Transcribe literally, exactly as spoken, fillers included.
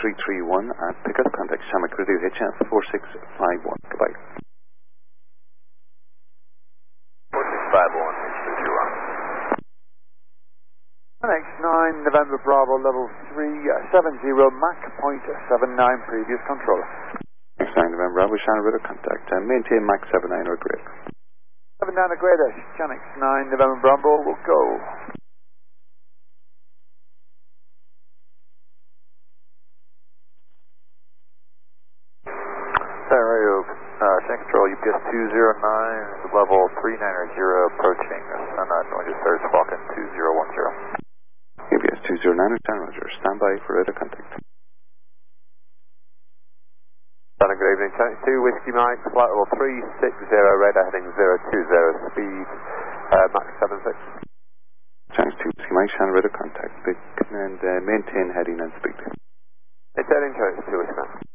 three three one and pick up contact Shamrock Radio H F four six five one. Goodbye. four six five one, H two two one. X nine November Bravo level three seven zero Mach point seven nine previous controller. X nine November Bravo, Shannon Radio contact. Uh, maintain Mach seven nine or greater. seven nine or greater, X nine November Bravo will go. Radio, uh, Shannon Control, U P S two zero nine, level three nine zero, approaching Sunlight Noise Third Falcon two zero one zero. U P S two zero nine, Shannon Roger. Stand by for radio contact. Shannon, good evening. Channel two, Whiskey Mike, flight level three six zero, radar heading zero two zero, speed uh, Mach seven six. Channel two, Whiskey Mike, Shannon Radio contact. Big and uh, maintain heading and speed. It's heading to two, Whiskey Mike.